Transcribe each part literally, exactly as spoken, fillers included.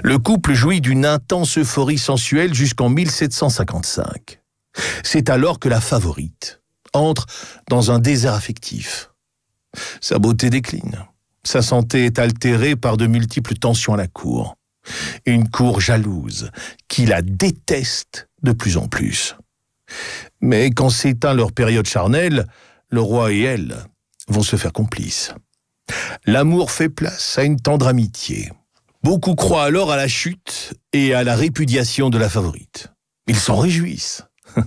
Le couple jouit d'une intense euphorie sensuelle jusqu'en mille sept cent cinquante-cinq. C'est alors que la favorite entre dans un désert affectif. Sa beauté décline. Sa santé est altérée par de multiples tensions à la cour. Une cour jalouse qui la déteste de plus en plus. Mais quand s'éteint leur période charnelle, le roi et elle vont se faire complices. L'amour fait place à une tendre amitié. Beaucoup croient alors à la chute et à la répudiation de la favorite. Ils s'en réjouissent.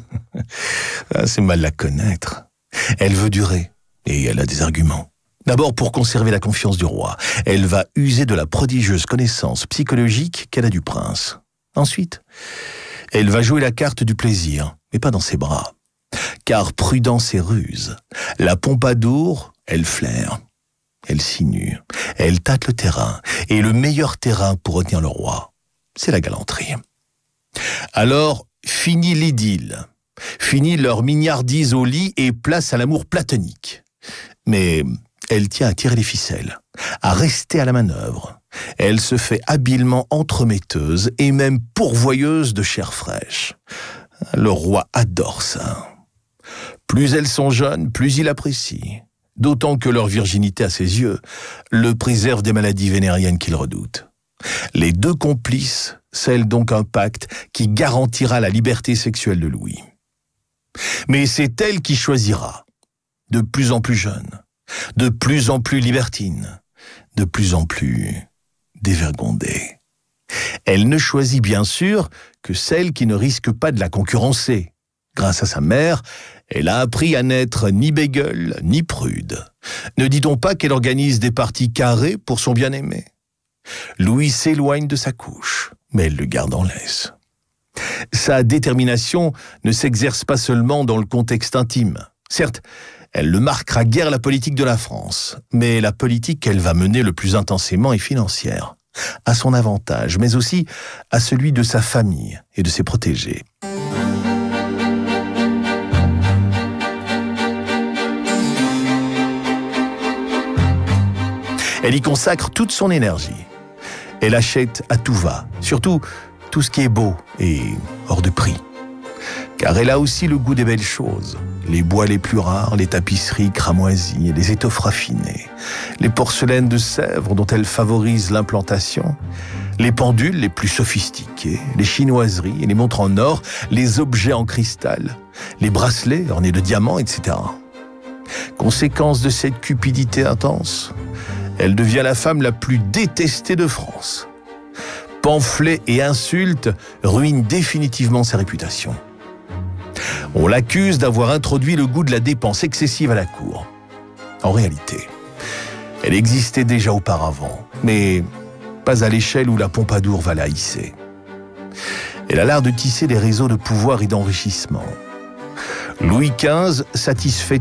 Ah, c'est mal la connaître. Elle veut durer et elle a des arguments. D'abord, pour conserver la confiance du roi, elle va user de la prodigieuse connaissance psychologique qu'elle a du prince. Ensuite, elle va jouer la carte du plaisir, mais pas dans ses bras. Car prudence et ruse, la Pompadour, elle flaire, elle sinue, elle tâte le terrain, et le meilleur terrain pour retenir le roi, c'est la galanterie. Alors, fini l'idylle, fini leur mignardise au lit et place à l'amour platonique. Mais elle tient à tirer les ficelles, à rester à la manœuvre. Elle se fait habilement entremetteuse et même pourvoyeuse de chair fraîche. Le roi adore ça. Plus elles sont jeunes, plus il apprécie. D'autant que leur virginité à ses yeux le préserve des maladies vénériennes qu'il redoute. Les deux complices scellent donc un pacte qui garantira la liberté sexuelle de Louis. Mais c'est elle qui choisira, de plus en plus jeune, de plus en plus libertine, de plus en plus dévergondée. Elle ne choisit bien sûr que celle qui ne risque pas de la concurrencer. Grâce à sa mère, elle a appris à n'être ni bégueule ni prude. Ne dit-on pas qu'elle organise des parties carrées pour son bien-aimé? Louis s'éloigne de sa couche, mais elle le garde en laisse. Sa détermination ne s'exerce pas seulement dans le contexte intime. Certes, elle ne marquera guère la politique de la France, mais la politique qu'elle va mener le plus intensément est financière, à son avantage, mais aussi à celui de sa famille et de ses protégés. Elle y consacre toute son énergie. Elle achète à tout va, surtout tout ce qui est beau et hors de prix. Car elle a aussi le goût des belles choses, les bois les plus rares, les tapisseries cramoisies, les étoffes raffinées, les porcelaines de Sèvres dont elle favorise l'implantation, les pendules les plus sophistiquées, les chinoiseries, les montres en or, les objets en cristal, les bracelets ornés de diamants, et cetera. Conséquence de cette cupidité intense, elle devient la femme la plus détestée de France. Pamphlets et insultes ruinent définitivement sa réputation. On l'accuse d'avoir introduit le goût de la dépense excessive à la cour. En réalité, elle existait déjà auparavant, mais pas à l'échelle où la Pompadour va la hisser. Elle a l'art de tisser des réseaux de pouvoir et d'enrichissement. Louis quinze satisfait